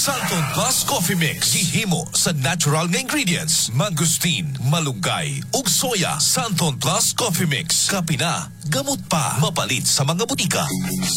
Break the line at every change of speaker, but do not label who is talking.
Santon Plus Coffee Mix. Gihimo sa natural nga ingredients. Mangustin, malunggay, ug soya. Santon Plus Coffee Mix. Kapi na, gamot pa. Mapalit sa mga butika.